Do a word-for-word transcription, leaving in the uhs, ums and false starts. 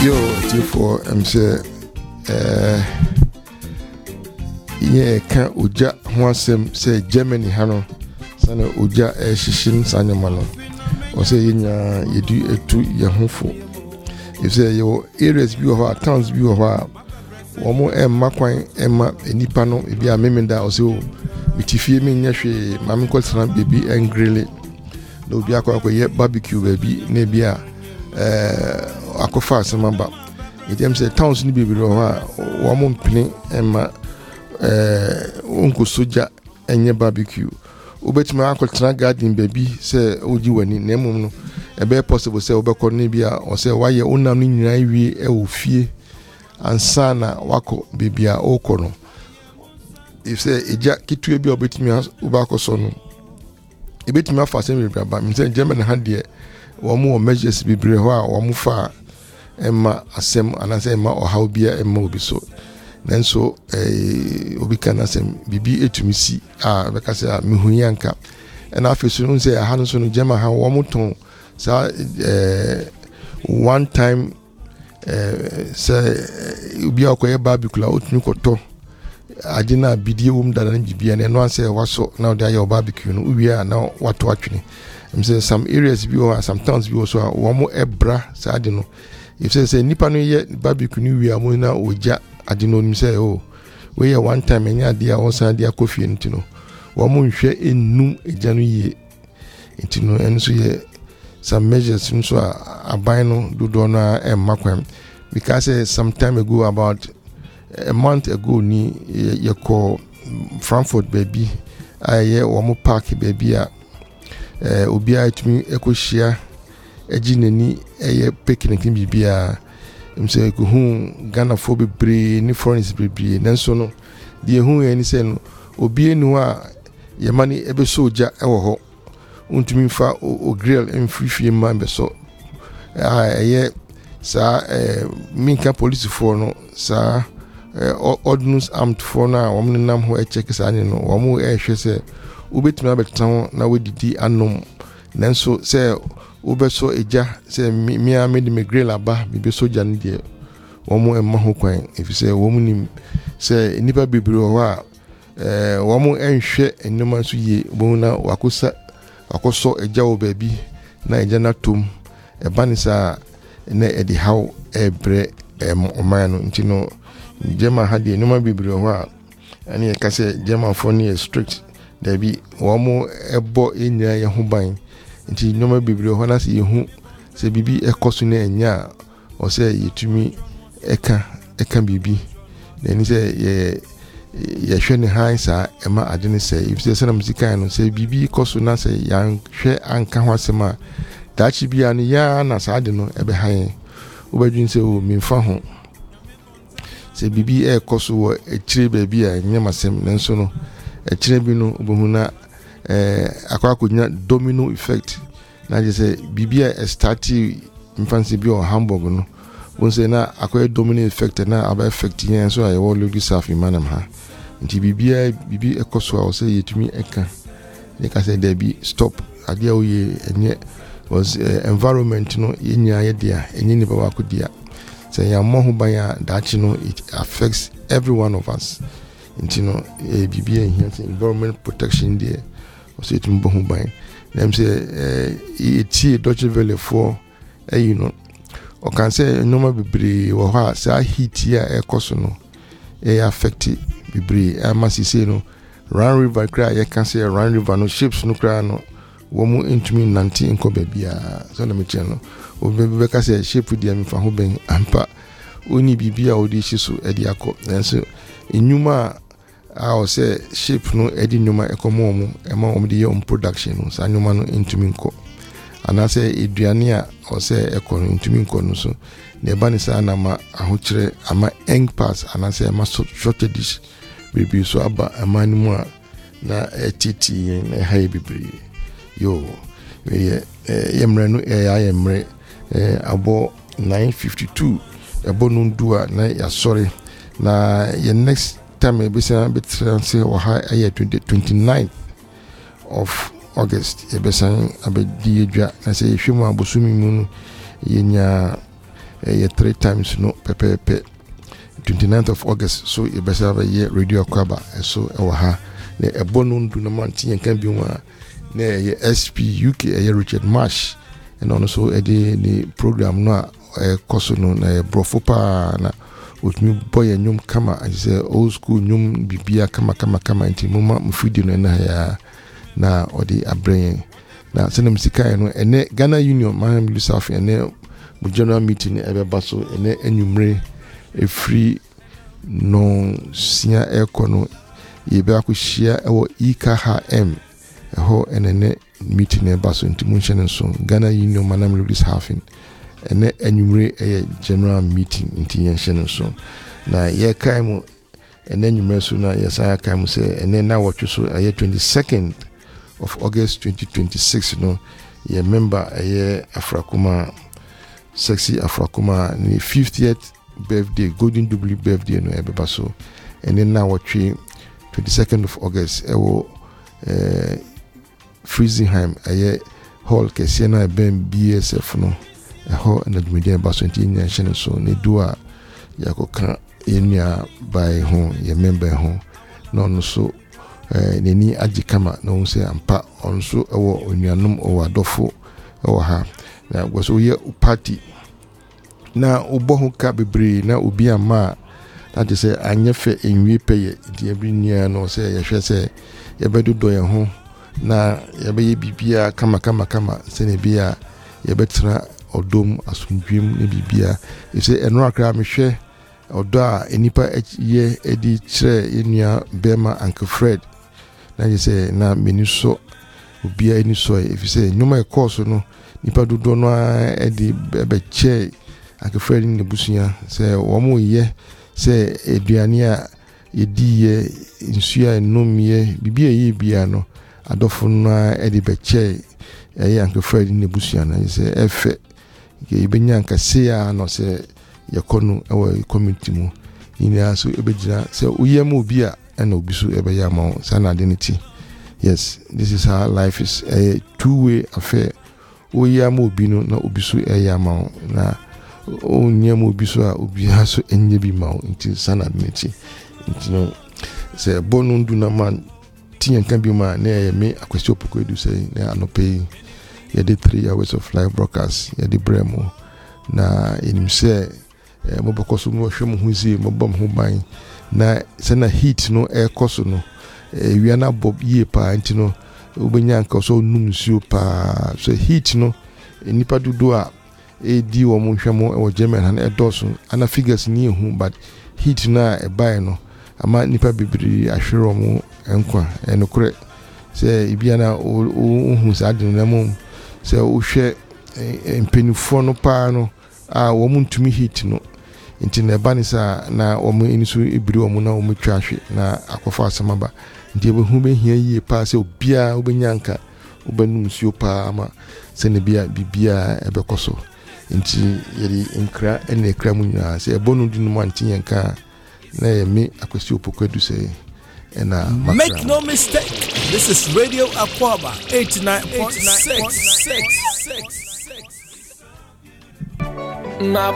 Yo, therefore, I'm say, uh, yeah, can't uja one say Germany, Hano, Sana uja a shishin Sanyamano, or say, yeah, you do it to your home for. You say your areas view of our towns view of our one more Emma Quine, Emma, and Nipano, if you are Memenda or so, with if you mean Yashi, Mammy Colson, baby, and grill it. No be a barbecue, baby, maybe a akofa samamba. It them say towns ni baby roha, one more penny, Emma, Uncle Soja, and your barbecue. Ubet my uncle Tana garden, baby, say, Oji when in Nemuno, a bear possible say, Obecornibia, or say, why your own name in Ivy, a fear. And sana wako bibia okono. If say eja kitu ebi obetimi ubako sono. Ebetimi afa same baba. Me say German hand there. Wamu o measures bibre ho a wamu fa emma asem anase emma o how bia emma obi so. Nanso eh obi kana asem bibi etumi si a beka say mehuyanka. And afi so no say ha no so no German ha wamu ton sa eh one time eh say ubi akoye barbecue otumi koto agina bidie wom dada njibia na no say waso na dey your barbecue no uwia na wato atwene em say some areas bi or some towns bi also wo mo ebra say ade no if say say nipa no ye barbecue no wia mo na oja ade no nim say oh we ye one time enya dia o san dia coffee ntino wo mo nhwe ennum eja no ye ntino enso ye some measures nso aban no dodo na emmakwam because uh, some time ago about a month ago ni you call Frankfurt baby I yeah one park baby a eh obi a tumi ekohia eginani eh picnic ni bibia em say ko hu Ghana for bebre ni foreigners bebre nanso no de hu eni say no obi enu a ye mani ebe soja ewo ho untumi fa o grill en free man be so ah eh sa eh minka police for no sa eh ordnance armed for na wo nam ho e check sa ni no wo mo e hwe se ubetumi abetan na wedidi anom nanso se ubeso eja se mi a me de me grill aba bi be soja ni de wo mo emma ho kwan if say wo mo nim se nipa bibiri ho a eh wo mo enhwe enuma so ye bo na wakosa wakoso eja wo ba bi na eja na tom e banisa na edi how ebre em omano ntino German had the number bibiri ho a ani e ka se German for ni strict there be wo mo ebo enya ye ho ban nti number bibiri ho na se ye hu se bibi ekoso na enya o se yetumi eka eka bibi na ni se ye ye hwe ne hansa ema adene se if se se na musikan no se bibi koso na se ya hwe anka ho asema dachi bia ni ya na saade no ebe han obadwin se o minfa ho se bibi e koso wo ekire baabi a nyamasem nanso no ekire bi no obohuna eh akwakonya domino effect na je se bibi a start mfansi bi o Hamburg no won se na akoy domino effect na aba effect yen so aye wo logi safi manam ha nti bibi a bibi e koso a o se yetumi eka ne ka se there be stop ade a oye enye was uh, environment no yenya yedea enye ni baba ko dia say ya mo ho ban dachi no it affects every one of us intino e bibia here environment protection there was it mbo ho ban them say e ti Deutsche Welle for eh you know o can say no ma bibiri wo ha say heat ya e koso no e affect bibiri e ma si say no Rhine River cry you can say Rhine River no ships no cry no womu intumi nanti nko bebia so na meche no obebe ka se shape dia me fa ho ben ampa oni bibia odi hyeso edi akọ nanso enyuma a o se shape no edi nyuma ekomo mu ema om de yom production no sa nyuma no intumi nko ana se eduane a o se ekọ no intumi nko no so ne ba ni sa na ma ahokyere ama eng pass ana se ma shortage bebi so aba amani mu a na etiti na high bibiri yo we yemre no e ya yemre abo nine fifty-two abo nundua na ya sorry na ye next time e bisa betranse wa ha aye twenty-ninth of August e bisa abedi edwa na se hwemu abosumi mu yenya uh, three times no pepepe twenty-ninth of August so e be serve ye Radio Akwaba so e wa ha na e bonu ndu na manti yen kan bi mu a na ye S P U K e Richard Marsh and also e de ni program no a e koso no na e brofo pa na otumi boy nyum kama I say old school nyum bibia kama kama kama nti muma mfudi no na ya na odi abrɛn na sɛ nam sika no ene Ghana Union Maham Lusaf ene mu general meeting ebe baso ene enwumre e free no sia ekono yebe akohia ewo I K H M eho enene meeting e baso nti mu nhyɛ nso Ghana Union Maham Lusaf ene enwumre e general meeting nti yɛn hyɛ nso na ye kai mu ene enwumre so na yesa kai mu sɛ ene na wɔtwe so aye twenty-second of August twenty twenty-six no ye member aye Afrakuma Sexy Afrakuma ni fiftieth birthday Golden Jubilee birthday no ebeba so and then now watching twenty-second of August ewo eh Friesenheim aye hall kese na ben B S F no eho na dwumedia ba so nti nya hye so ne dua yakoka enya by ho ye member ho no no so eh neni agikama na won say ampa onso ewo onuanom o adofo ewo ha na goso ye party na ubo ho ka bebre na obi ama that is say anyefe enwie peye di ebi nia no say ye hwe say ye bedodo ye ho na ye be ye bibia kama kama kama se ne bia ye betra odom asundwem ne bibia e say eno akra me hwe odo a enipa ye edi kire enua bema Uncle Fred na ye say na meniso obia eni so e fi say nyuma e course no nipa dodo no edi be che Uncle Fred ni busuya say wo mo ye say eduane a yedi ye nsua enomie bibia ye bia no adofo no edi be che e Uncle Fred ni busuya na say efe ke ibenya nka se ya no say yakonu ewe community mu ni aso ebejira say uyem obi a na obi so ebe ya ma sana identity. Yes, this is how life is a two way affair. Uyem obi no na obi so e ya ma na onyem obi so a obi aso enye bi ma nti sana identity. Nti no say bonu ndu na man tinyen kan bi ma na e me akwesi opoko edu say na anope ye did three hours of live broadcast ye did bremo na enim say mo bokoso mo hwe mo huzi mo bom ho ban na se na heat no e koso no e wi na bob ye pa nti no obenya nka so num nsuo pa so heat no nipa dudu a e di wo mo hwe mo e wo German han e doso ana figures ni ehu but heat na e bai no ama nipa bibiri ahwero mo enkwa enokre se ibia na ohu sa de na mo se o hwe empenifo no pa no a wo mo ntumi heat no nti na banisa na wo mo eniso ibiri wo mo na wo mo twahwe na akofa asamaba nti ebe hu be hia yie pa se obia obenyanka obenum nsuo pa ama se ne bia bibia ebe koso nti yeri nkra ene ekra mu nyina se ebonu dinu man tinyenka na yemi akwesi opokwadu se ena make no mistake, this is Radio Akwaba eighty-nine point six.